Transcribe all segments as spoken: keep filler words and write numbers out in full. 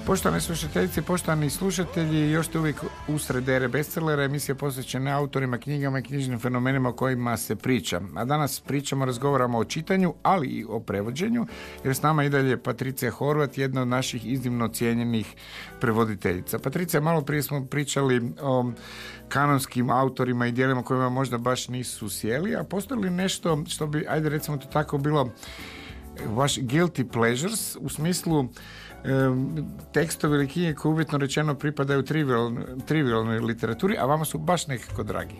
Poštovane slušateljice, poštovani slušatelji, još ste uvijek usred ere bestsellera, emisija posvećena autorima, knjigama i knjižnim fenomenima o kojima se priča. A danas pričamo, razgovaramo o čitanju, ali i o prevođenju, jer s nama i dalje Patricija Horvat, jedna od naših iznimno cijenjenih prevoditeljica. Patricija, malo prije smo pričali o kanonskim autorima i djelima kojima možda baš nisu sjeli, a postoji li nešto što bi, ajde recimo to tako, bilo vaš guilty pleasures, u smislu tekstovi ili knjige koji uvjetno rečeno pripadaju trivialnoj, trivialnoj literaturi, a vama su baš nekako dragi.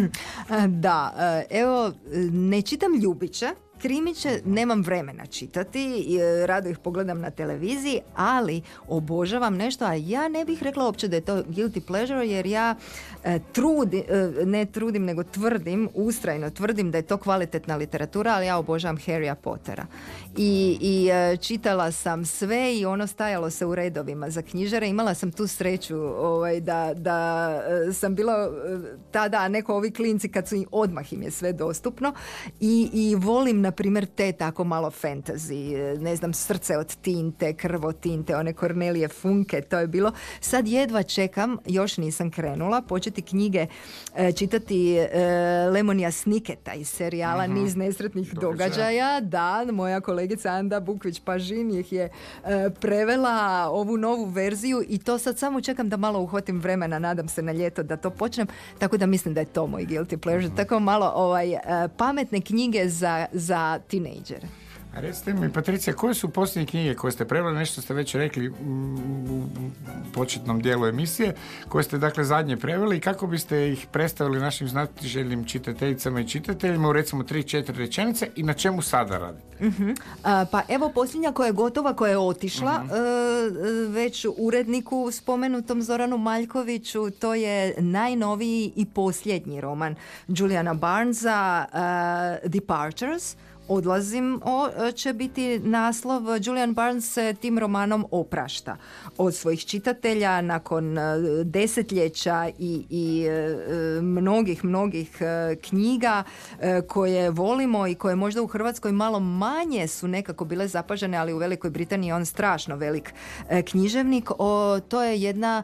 Da, evo, ne čitam Ljubića, krimiće nemam vremena čitati, rado ih pogledam na televiziji, ali obožavam nešto, a ja ne bih rekla uopće da je to guilty pleasure, jer ja e, trudim, e, ne trudim, nego tvrdim, ustrajno tvrdim da je to kvalitetna literatura, ali ja obožavam Harrya Pottera. I, i e, čitala sam sve i ono stajalo se u redovima za knjižare. Imala sam tu sreću ovaj, da, da e, sam bila e, tada, a neko ovi klinci kad su im, odmah im je sve dostupno i, i volim na primjer te tako malo fantasy, ne znam, Srce od tinte, Krv od tinte, one Kornelije Funke, to je bilo. Sad jedva čekam, još nisam krenula, početi knjige e, čitati e, Lemonija Sniketa iz serijala uh-huh. Niz nesretnih događaja. događaja. Da, moja kolegica Anda Bukvić-Pažin ih je e, prevela ovu novu verziju i to sad samo čekam da malo uhvatim vremena, nadam se na ljeto da to počnem, tako da mislim da je to moj guilty pleasure. Uh-huh. Tako malo ovaj, e, pametne knjige za, za za tinejdžere. A recite mi, Patricija, koje su posljednje knjige koje ste preveli, nešto ste već rekli u početnom dijelu emisije, koje ste dakle zadnje preveli i kako biste ih predstavili našim znatiželjnim čitateljicama i čitateljima u recimo tri četiri rečenice i na čemu sada radite? Uh-huh. A, pa evo posljednja koja je gotova, koja je otišla uh-huh. uh, već uredniku spomenutom Zoranu Maljkoviću, to je najnoviji i posljednji roman Juliana Barnesa, uh, Departures. Odlazim o, će biti naslov. Julian Barnes se tim romanom oprašta od svojih čitatelja nakon desetljeća i, i mnogih, mnogih knjiga koje volimo i koje možda u Hrvatskoj malo manje su nekako bile zapažene, ali u Velikoj Britaniji je on strašno velik književnik. O, to je jedna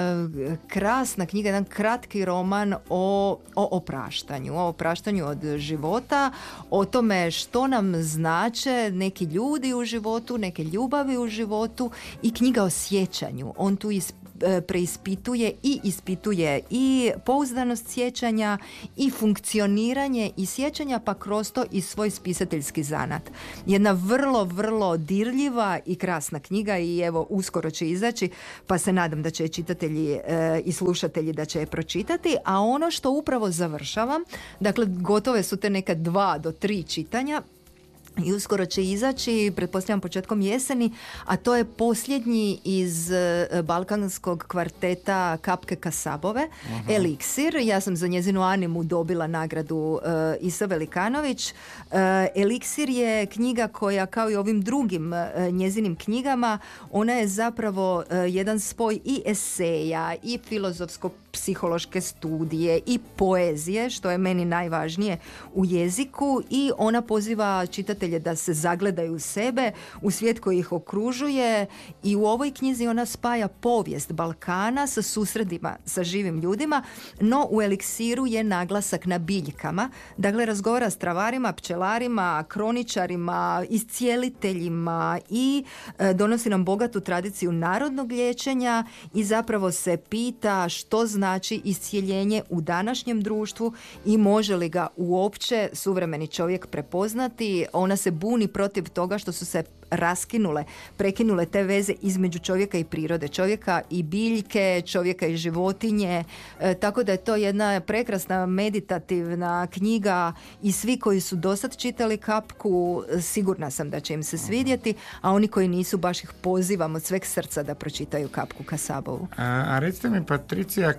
krasna knjiga, jedan kratki roman o, o opraštanju, o opraštanju od života, o tome što nam znače neki ljudi u životu, neke ljubavi u životu i knjiga o sjećanju. On tu is, preispituje i ispituje i pouzdanost sjećanja i funkcioniranje i sjećanja, pa kroz to i svoj spisateljski zanat. Jedna vrlo, vrlo dirljiva i krasna knjiga i evo uskoro će izaći, pa se nadam da će čitatelji e, i slušatelji da će je pročitati, a ono što upravo završavam, dakle gotove su te neka dva do tri čitanja i uskoro će izaći, pretpostavljam početkom jeseni, a to je posljednji iz uh, balkanskog kvarteta Kapke Kasabove, uh-huh. Eliksir. Ja sam za njezinu animu dobila nagradu uh, Isa Velikanović. Uh, Eliksir je knjiga koja, kao i ovim drugim uh, njezinim knjigama, ona je zapravo uh, jedan spoj i eseja i filozofskog psihološke studije i poezije, što je meni najvažnije u jeziku, i ona poziva čitatelje da se zagledaju u sebe, u svijet koji ih okružuje, i u ovoj knjizi ona spaja povijest Balkana sa susredima sa živim ljudima, no u Eliksiru je naglasak na biljkama. Dakle, razgovara s travarima, pčelarima, kroničarima, iscijeliteljima i e, donosi nam bogatu tradiciju narodnog liječenja i zapravo se pita što znači iscijeljenje u današnjem društvu i može li ga uopće suvremeni čovjek prepoznati. Ona se buni protiv toga što su se raskinule, prekinule te veze između čovjeka i prirode, čovjeka i biljke, čovjeka i životinje, e, tako da je to jedna prekrasna meditativna knjiga i svi koji su dosad čitali Kapku, sigurna sam da će im se svidjeti, a oni koji nisu, baš ih pozivam od sveg srca da pročitaju Kapku Kasabovu. A, a recite mi, Patricija,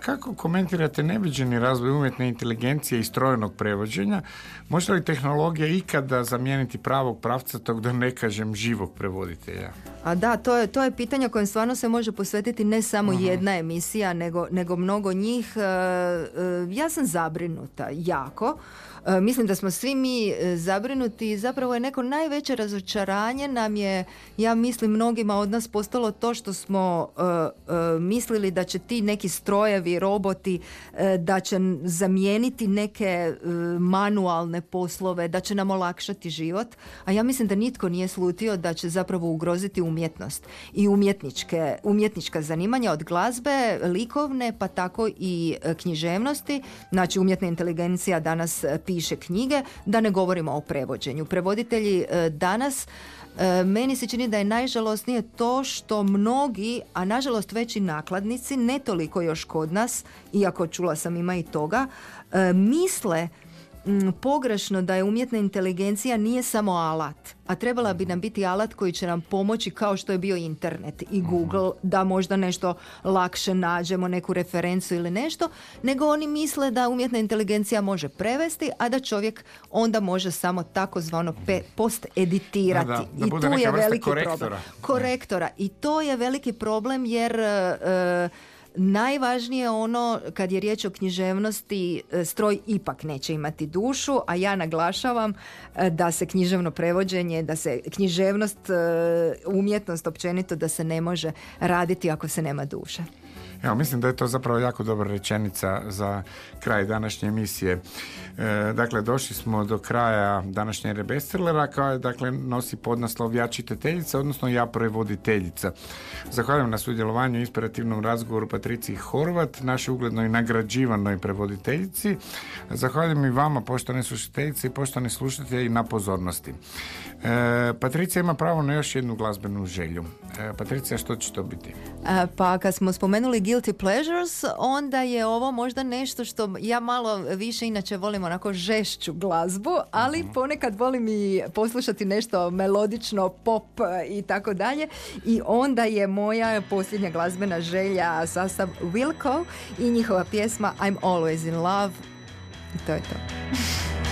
kako komentirate neviđeni razvoj umjetne inteligencije i strojnog prevođenja? Može li tehnologija ikada zamijeniti pravog pravcatog, da ne kažem živog prevoditelja? A da, to je, to je pitanje kojem stvarno se može posvetiti ne samo uh-huh. jedna emisija, nego, nego mnogo njih. E, e, ja sam zabrinuta jako. E, mislim da smo svi mi zabrinuti i zapravo je neko najveće razočaranje nam je, ja mislim, mnogima od nas postalo to što smo e, e, mislili da će ti neki strojevi, roboti, e, da će zamijeniti neke e, manualne poslove, da će nam olakšati život, a ja mislim da nitko nije slutio da će zapravo ugroziti umjetnost i umjetničke, umjetnička zanimanja od glazbe, likovne, pa tako i e, književnosti. Znači, umjetna inteligencija danas piše knjige, da ne govorimo o prevođenju. Prevoditelji e, danas, e, meni se čini da je najžalosnije to što mnogi, a nažalost već i nakladnici, ne toliko još kod nas, iako čula sam ima i toga, e, misle m, pogrešno da je umjetna inteligencija nije samo alat, a trebala bi nam biti alat koji će nam pomoći kao što je bio internet i Google, da možda nešto lakše nađemo, neku referencu ili nešto, nego oni misle da umjetna inteligencija može prevesti, a da čovjek onda može samo takozvano pe- post-editirati. Da, da, da I bude tu neka je vrsta veliki korektora. problem. Korektora. I to je veliki problem jer e, najvažnije je ono, kad je riječ o književnosti, stroj ipak neće imati dušu, a ja naglašavam da se književno prevođenje, da se književnost, umjetnost općenito, da se ne može raditi ako se nema duše. Evo, mislim da je to zapravo jako dobra rečenica za kraj današnje emisije. E, dakle, došli smo do kraja današnje ere bestsellera, koja dakle nosi podnaslov Ja čitateljica, odnosno Ja prevoditeljica. Zahvaljujem na sudjelovanju i inspirativnom razgovoru Patriciji Horvat, našoj uglednoj i nagrađivanoj prevoditeljici. Zahvaljujem i vama, poštovane slušateljice i poštovani slušatelji, na pozornosti. E, Patricija ima pravo na još jednu glazbenu želju. E, Patricija, što će to biti? A, pa kad smo spomenuli Guilty Pleasures, onda je ovo možda nešto što ja malo više inače volim onako žešću glazbu, ali uh-huh. ponekad volim i poslušati nešto melodično, pop i tako dalje. I onda je moja posljednja glazbena želja sastav Wilco i njihova pjesma I'm Always in Love. I to je to.